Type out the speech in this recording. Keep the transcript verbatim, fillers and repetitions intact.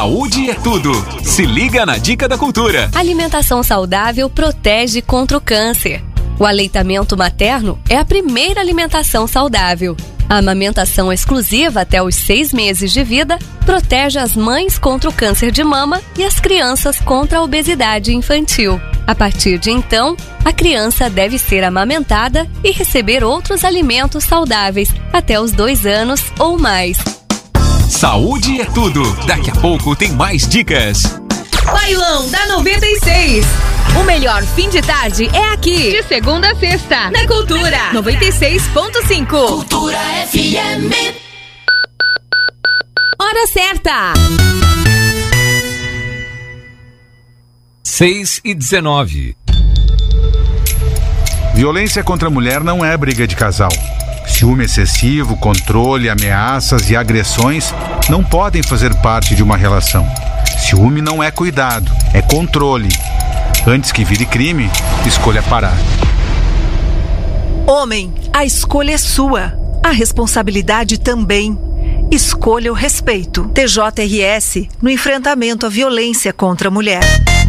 Saúde é tudo. Se liga na dica da cultura. Alimentação saudável protege contra o câncer. O aleitamento materno é a primeira alimentação saudável. A amamentação exclusiva até os seis meses de vida protege as mães contra o câncer de mama e as crianças contra a obesidade infantil. A partir de então, a criança deve ser amamentada e receber outros alimentos saudáveis até os dois anos ou mais. Saúde é tudo. Daqui a pouco tem mais dicas. Bailão da noventa e seis. O melhor fim de tarde é aqui. De segunda a sexta. Na Cultura. noventa e seis ponto cinco. Cultura F M. Hora certa. seis e dezenove. Violência contra a mulher não é briga de casal. Ciúme excessivo, controle, ameaças e agressões não podem fazer parte de uma relação. Ciúme não é cuidado, é controle. Antes que vire crime, escolha parar. Homem, a escolha é sua. A responsabilidade também. Escolha o respeito. T J R S no enfrentamento à violência contra a mulher.